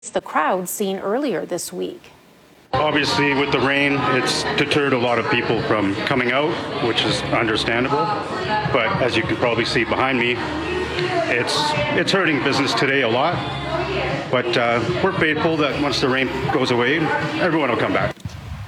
the crowd seen earlier this week. Obviously, with the rain, it's deterred a lot of people from coming out, which is understandable. But as you can probably see behind me, it's hurting business today a lot. But we're faithful that once the rain goes away, everyone will come back.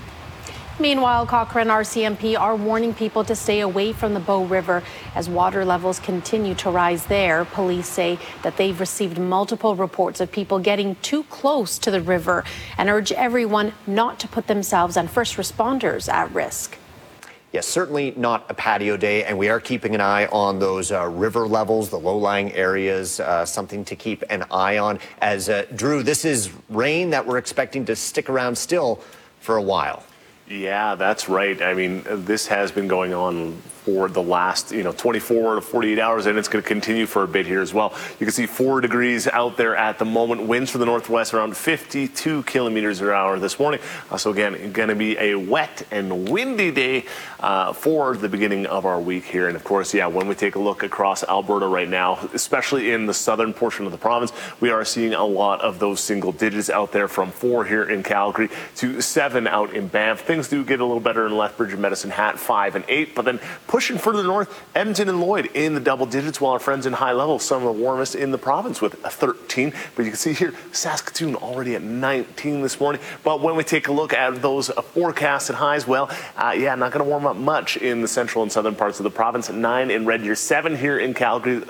Meanwhile, Cochrane RCMP are warning people to stay away from the Bow River as water levels continue to rise there. Police say that they've received multiple reports of people getting too close to the river and urge everyone not to put themselves and first responders at risk. Yes, certainly not a patio day, and we are keeping an eye on those river levels, the low-lying areas, something to keep an eye on. As Drew, this is rain that we're expecting to stick around still for a while. Yeah, that's right. I mean, this has been going on for the last, 24 to 48 hours, and it's going to continue for a bit here as well. You can see 4 degrees out there at the moment. Winds from the northwest around 52 kilometers per hour this morning. So again, going to be a wet and windy day for the beginning of our week here. And of course, when we take a look across Alberta right now, especially in the southern portion of the province, we are seeing a lot of those single digits out there, from 4 here in Calgary to 7 out in Banff. Things do get a little better in Lethbridge and Medicine Hat, 5 and 8, but then pushing further north, Edmonton and Lloyd in the double digits, while our friends in High Level, some of the warmest in the province with a 13. But you can see here, Saskatoon already at 19 this morning. But when we take a look at those forecasted highs, not going to warm up much in the central and southern parts of the province. 9 in Red Deer, 7 here in Calgary,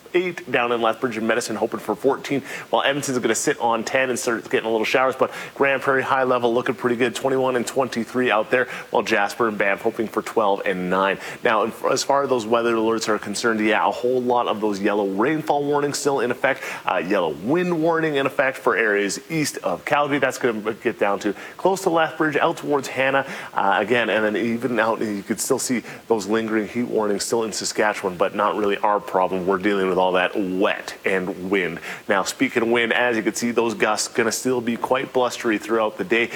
8 down in Lethbridge and Medicine, hoping for 14, while Edmonton's going to sit on 10 and start getting a little showers. But Grand Prairie, High Level looking pretty good, 21 and 23 out there, while Jasper and Banff hoping for 12 and 9. Now, as far as those weather alerts are concerned, a whole lot of those yellow rainfall warnings still in effect, yellow wind warning in effect for areas east of Calgary. That's going to get down to close to Lethbridge, out towards Hanna again, and then even out, you could still see those lingering heat warnings still in Saskatchewan, but not really our problem. We're dealing with all that wet and wind. Now, speaking of wind, as you can see, those gusts going to still be quite blustery throughout the day.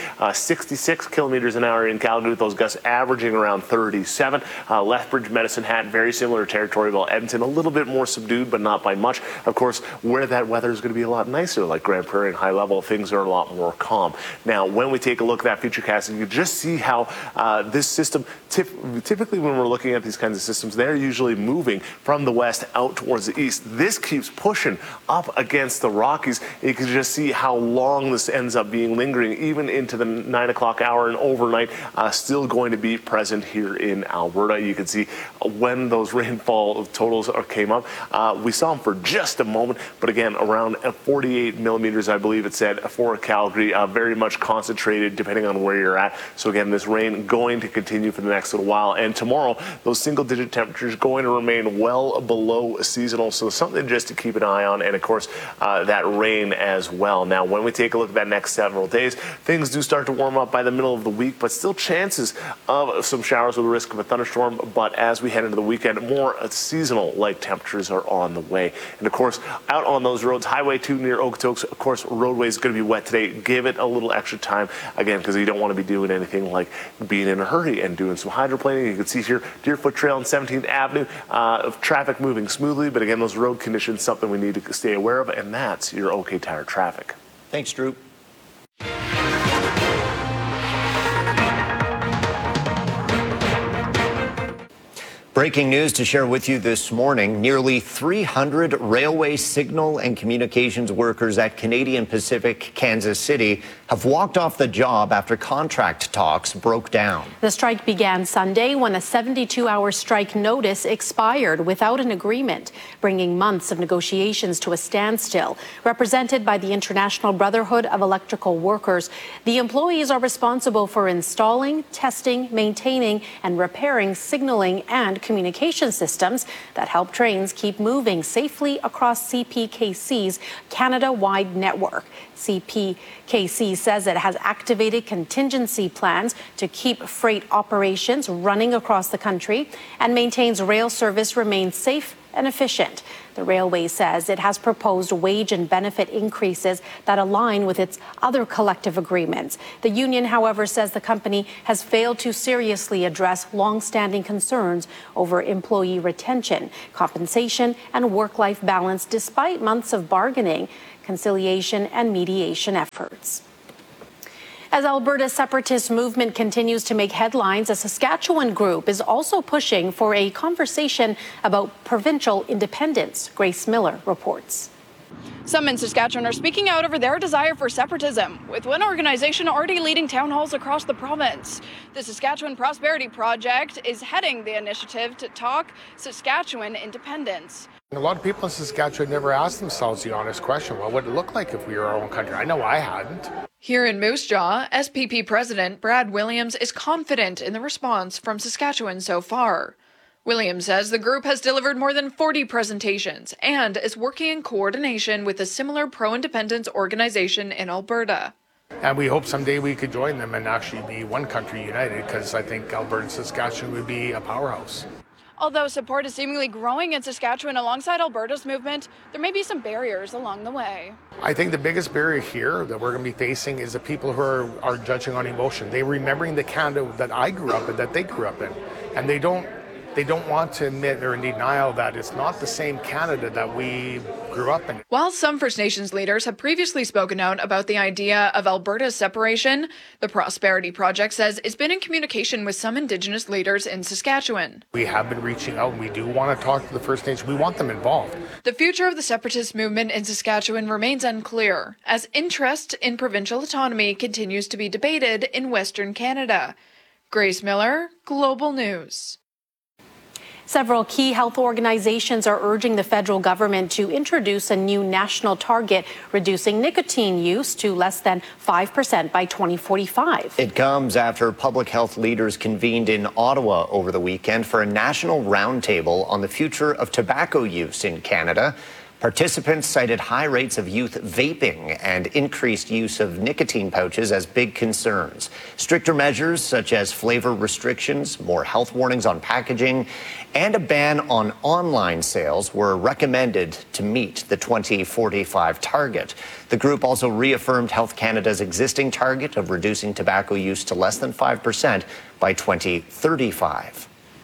66 kilometers an hour in Calgary, with those gusts averaging around 37. Lethbridge, Medicine Hat, very similar territory, while Edmonton a little bit more subdued, but not by much. Of course, where that weather is going to be a lot nicer, like Grand Prairie and High Level, things are a lot more calm. Now, when we take a look at that futurecast, you can just see how this system, typically when we're looking at these kinds of systems, they're usually moving from the west out towards the east. This keeps pushing up against the Rockies. You can just see how long this ends up being lingering, even into the 9 o'clock hour and overnight, still going to be present here in Alberta. You can see when those rainfall totals came up, we saw them for just a moment, but again, around 48 millimeters, I believe it said, for Calgary, very much concentrated depending on where you're at. So again, this rain going to continue for the next little while, and tomorrow, those single-digit temperatures going to remain well below seasonal, so something just to keep an eye on, and of course, that rain as well. Now, when we take a look at that next several days, things do start to warm up by the middle of the week, but still chances of some showers with the risk of a thunderstorm. But as we head into the weekend, more seasonal-like temperatures are on the way. And of course, out on those roads, Highway 2 near Okotoks, of course, roadway is going to be wet today. Give it a little extra time, again, because you don't want to be doing anything like being in a hurry and doing some hydroplaning. You can see here, Deerfoot Trail and 17th Avenue, of traffic moving smoothly, but again, those road conditions, something we need to stay aware of, and that's your OK Tire traffic. Thanks, Drew. Breaking news to share with you this morning. Nearly 300 railway signal and communications workers at Canadian Pacific Kansas City have walked off the job after contract talks broke down. The strike began Sunday when a 72-hour strike notice expired without an agreement, bringing months of negotiations to a standstill. Represented by the International Brotherhood of Electrical Workers, the employees are responsible for installing, testing, maintaining, and repairing signaling and communication systems that help trains keep moving safely across CPKC's Canada-wide network. CPKC says it has activated contingency plans to keep freight operations running across the country and maintains rail service remains safe and efficient. The railway says it has proposed wage and benefit increases that align with its other collective agreements. The union, however, says the company has failed to seriously address long-standing concerns over employee retention, compensation, and work-life balance despite months of bargaining. conciliation and mediation efforts. As Alberta's separatist movement continues to make headlines, a Saskatchewan group is also pushing for a conversation about provincial independence. Grace Miller reports. Some in Saskatchewan are speaking out over their desire for separatism, with one organization already leading town halls across the province. The Saskatchewan Prosperity Project is heading the initiative to talk Saskatchewan independence. A lot of people in Saskatchewan never asked themselves the honest question, what would it look like if we were our own country? I know I hadn't. Here in Moose Jaw, SPP President Brad Williams is confident in the response from Saskatchewan so far. Williams says the group has delivered more than 40 presentations and is working in coordination with a similar pro-independence organization in Alberta. And we hope someday we could join them and actually be one country united, because I think Alberta and Saskatchewan would be a powerhouse. Although support is seemingly growing in Saskatchewan alongside Alberta's movement, there may be some barriers along the way. I think the biggest barrier here that we're going to be facing is the people who are judging on emotion. They're remembering the Canada that I grew up in, that they grew up in, and they don't want to admit or in denial that it's not the same Canada that we grew up in. While some First Nations leaders have previously spoken out about the idea of Alberta's separation, the Prosperity Project says it's been in communication with some Indigenous leaders in Saskatchewan. We have been reaching out, and we do want to talk to the First Nations. We want them involved. The future of the separatist movement in Saskatchewan remains unclear, as interest in provincial autonomy continues to be debated in Western Canada. Grace Miller, Global News. Several key health organizations are urging the federal government to introduce a new national target, reducing nicotine use to less than 5% by 2045. It comes after public health leaders convened in Ottawa over the weekend for a national roundtable on the future of tobacco use in Canada. Participants cited high rates of youth vaping and increased use of nicotine pouches as big concerns. Stricter measures such as flavor restrictions, more health warnings on packaging, and a ban on online sales were recommended to meet the 2045 target. The group also reaffirmed Health Canada's existing target of reducing tobacco use to less than 5% by 2035.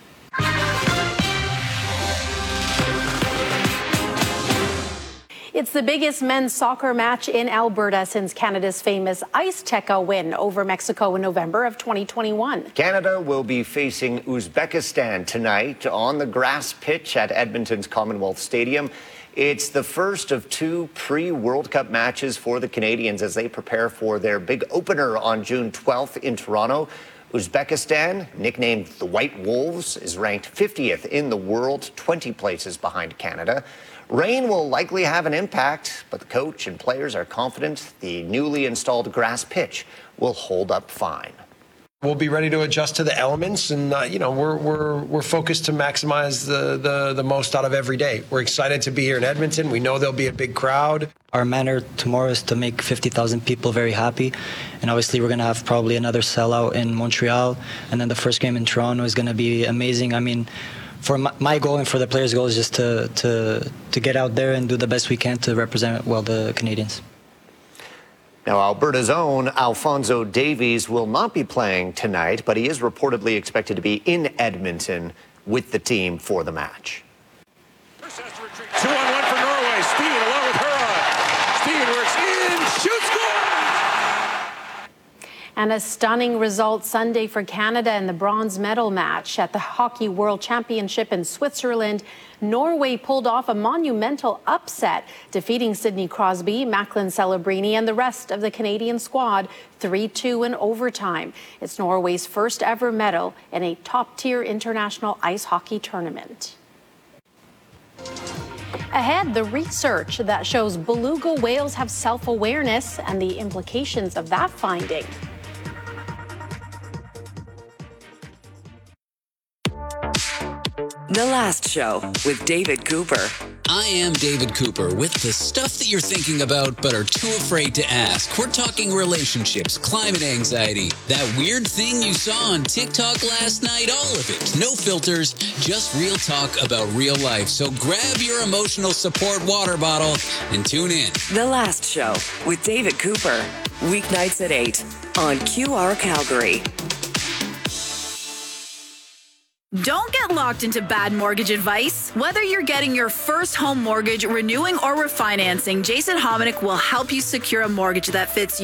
It's the biggest men's soccer match in Alberta since Canada's famous Azteca win over Mexico in November of 2021. Canada will be facing Uzbekistan tonight on the grass pitch at Edmonton's Commonwealth Stadium. It's the first of two pre-World Cup matches for the Canadians as they prepare for their big opener on June 12th in Toronto. Uzbekistan, nicknamed the White Wolves, is ranked 50th in the world, 20 places behind Canada. Rain will likely have an impact, but the coach and players are confident the newly installed grass pitch will hold up fine. We'll be ready to adjust to the elements, and we're focused to maximize the most out of every day. We're excited to be here in Edmonton. We know there'll be a big crowd. Our manner tomorrow is to make 50,000 people very happy, and obviously we're going to have probably another sellout in Montreal, and then the first game in Toronto is going to be amazing. I mean, for my goal and for the players' goal is just to get out there and do the best we can to represent well the Canadians. Now, Alberta's own Alphonso Davies will not be playing tonight, but he is reportedly expected to be in Edmonton with the team for the match. 2-on-1 for Norway. Steen along with Huron. Steen works in, shoots, goal! And a stunning result Sunday for Canada in the bronze medal match at the Hockey World Championship in Switzerland. Norway pulled off a monumental upset, defeating Sidney Crosby, Macklin Celebrini, and the rest of the Canadian squad 3-2 in overtime. It's Norway's first ever medal in a top-tier international ice hockey tournament. Ahead, the research that shows beluga whales have self-awareness and the implications of that finding. The Last Show with David Cooper. I am David Cooper with the stuff that you're thinking about but are too afraid to ask. We're talking relationships, climate anxiety, that weird thing you saw on TikTok last night, all of it. No filters, just real talk about real life. So grab your emotional support water bottle and tune in. The Last Show with David Cooper. Weeknights at 8 on QR Calgary. Don't get locked into bad mortgage advice. Whether you're getting your first home mortgage, renewing, or refinancing, Jason Hominick will help you secure a mortgage that fits